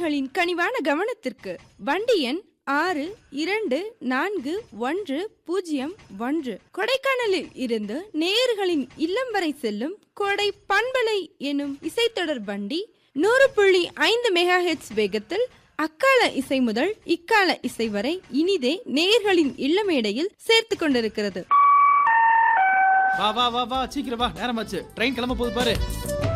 நேயர்களின் கனிவான கவனத்திற்கு வண்டி எண் 624101 கொடைக்கானலில் இருந்து நேயர்களின் இல்லம் வரை செல்லும் கோடை பண்பலை எனும் இசைத்தொடர் வண்டி 100.5 மெகாஹெர்ட்ஸ் வேகத்தில் அக்கால இசை முதல் இக்கால இசை வரை இனிதே நேயர்களின் இல்லமேடையில் சேர்த்து கொண்டிருக்கிறது. வா வா வா வா, சீக்கிரம் வா, நேரமாச்சு, ட்ரெயின் கிளம்ப போகுது பாரு.